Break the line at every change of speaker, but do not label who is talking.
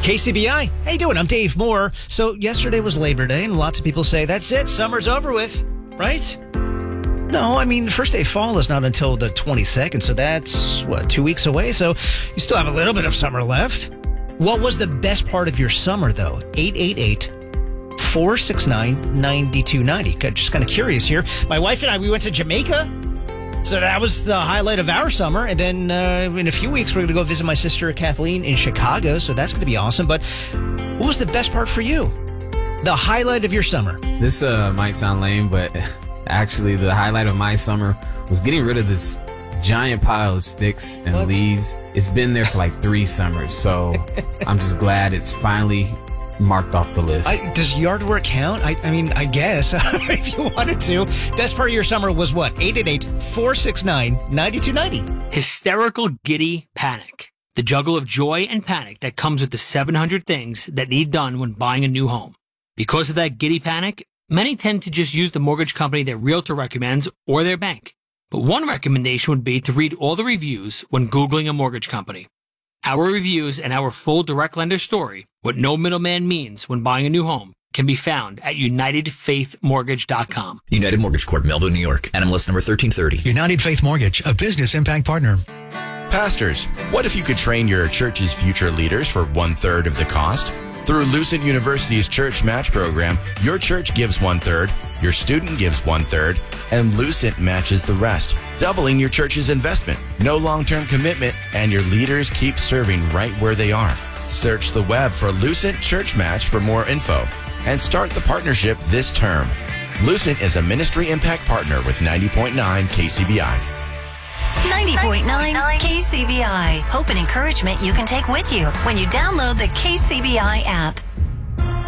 KCBI. How you doing? I'm Dave Moore. So yesterday was Labor Day, and lots of people say, that's it, summer's over with, right? No, I mean, the first day of fall is not until the 22nd, so that's, 2 weeks away, so you still have a little bit of summer left. What was the best part of your summer, though? 888-469-9290. Just kind of curious here. My wife and I, we went to Jamaica. So that was the highlight of our summer. And then in a few weeks, we're going to go visit my sister Kathleen in Chicago. So that's going to be awesome. But what was the best part for you? The highlight of your summer?
This might sound lame, but actually the highlight of my summer was getting rid of this giant pile of sticks and leaves. It's been there for like 3 summers. So I'm just glad it's finally marked off the list.
Does yard work count? I mean, I guess, if you wanted to. Best part of your summer was what? 888-469-9290.
Hysterical, giddy panic. The juggle of joy and panic that comes with the 700 things that need done when buying a new home. Because of that giddy panic, many tend to just use the mortgage company their realtor recommends or their bank. But one recommendation would be to read all the reviews when Googling a mortgage company. Our reviews and our full direct lender story, what no middleman means when buying a new home, can be found at UnitedFaithMortgage.com.
United Mortgage Corp, Melville, New York. NMLS number 1330.
United Faith Mortgage, a business impact partner.
Pastors, what if you could train your church's future leaders for 1/3 of the cost? Through Lucent University's Church Match program, your church gives 1/3, your student gives 1/3, and Lucent matches the rest, doubling your church's investment. No long-term commitment, and your leaders keep serving right where they are. Search the web for Lucent Church Match for more info and start the partnership this term. Lucent is a ministry impact partner with 90.9 KCBI.
90.9 KCBI. Hope and encouragement you can take with you when you download the KCBI app.